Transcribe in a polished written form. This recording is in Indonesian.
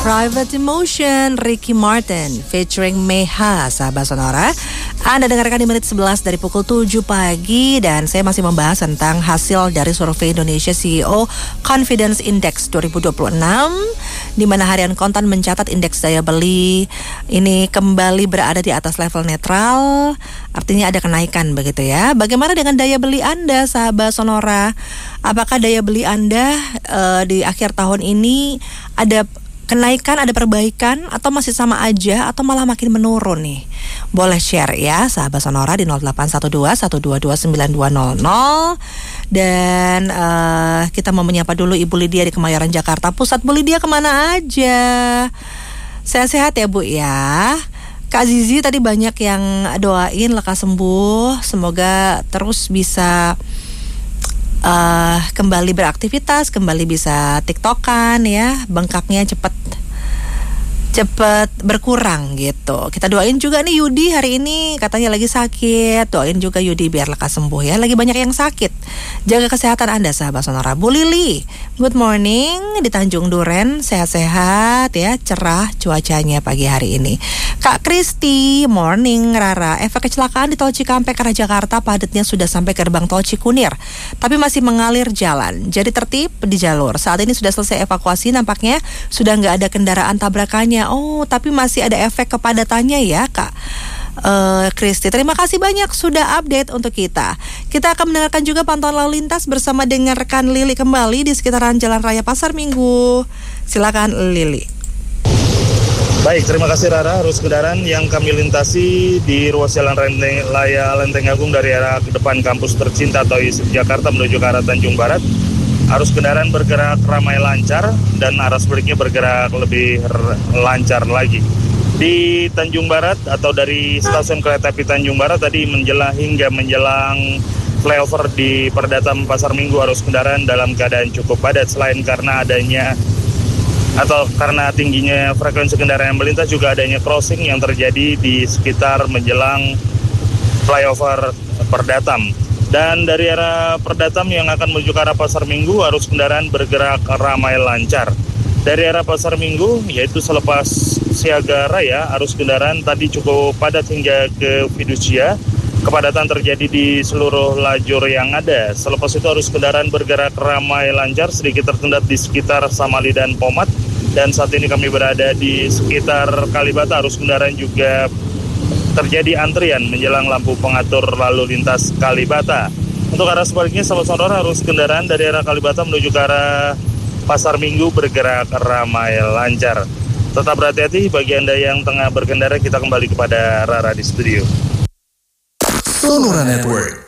Private Emotion, Ricky Martin featuring Meha, sahabat Sonora. Anda dengarkan di menit 11 dari pukul 7 pagi dan saya masih membahas tentang hasil dari survei Indonesia CEO Confidence Index 2026 di mana harian kontan mencatat indeks daya beli ini kembali berada di atas level netral, artinya ada kenaikan begitu ya. Bagaimana dengan daya beli Anda, sahabat Sonora? Apakah daya beli Anda di akhir tahun ini ada kenaikan, ada perbaikan, atau masih sama aja, atau malah makin menurun nih? Boleh share ya, sahabat Sonora di 0812-122-9200. Dan kita mau menyapa dulu Ibu Lydia di Kemayoran, Jakarta Pusat. Bu Lydia kemana aja? Sehat-sehat ya Bu ya. Kak Zizi tadi banyak yang doain lekas sembuh, semoga terus bisa kembali beraktivitas, kembali bisa tiktokan ya, bengkaknya cepet berkurang gitu. Kita doain juga nih Yudi hari ini katanya lagi sakit. Doain juga Yudi biar lekas sembuh ya. Lagi banyak yang sakit. Jaga kesehatan Anda, sahabat Sonora. Bu Lili, good morning di Tanjung Duren, sehat-sehat ya, cerah cuacanya pagi hari ini. Kak Kristi, morning Rara. Efek kecelakaan di Tol Cikampek arah Jakarta padatnya sudah sampai gerbang Tol Cikunir, tapi masih mengalir jalan. Jadi tertib di jalur. Saat ini sudah selesai evakuasi, nampaknya sudah nggak ada kendaraan tabrakannya. Oh, tapi masih ada efek kepadatannya ya, Kak Kristi. Terima kasih banyak sudah update untuk kita. Kita akan mendengarkan juga pantauan lalu lintas bersama dengan rekan Lili kembali di sekitaran Jalan Raya Pasar Minggu. Silakan Lili. Baik, terima kasih Rara. Arus kendaraan yang kami lintasi di ruas Jalan Raya Lenteng Agung dari arah ke depan kampus tercinta atau ISIP Jakarta menuju ke arah Tanjung Barat. Arus kendaraan bergerak ramai lancar dan arus baliknya bergerak lebih lancar lagi. Di Tanjung Barat atau dari stasiun kereta api Tanjung Barat tadi hingga menjelang flyover di Perdatam Pasar Minggu, arus kendaraan dalam keadaan cukup padat. Selain karena tingginya frekuensi kendaraan yang melintas, juga adanya crossing yang terjadi di sekitar menjelang flyover Perdatam. Dan dari arah Perdatam yang akan menuju ke arah Pasar Minggu, arus kendaraan bergerak ramai lancar. Dari arah Pasar Minggu, yaitu selepas Siaga Raya, arus kendaraan tadi cukup padat hingga ke Fiducia. Kepadatan terjadi di seluruh lajur yang ada. Selepas itu arus kendaraan bergerak ramai lancar, sedikit tersendat di sekitar Samali dan Pomat. Dan saat ini kami berada di sekitar Kalibata, arus kendaraan juga terjadi antrian menjelang lampu pengatur lalu lintas Kalibata. Untuk arah sebaliknya, sahabat Sonora, arus kendaraan dari arah Kalibata menuju ke arah Pasar Minggu bergerak ramai lancar. Tetap berhati-hati bagi Anda yang tengah berkendara. Kita kembali kepada Rara di studio. Sonora Network.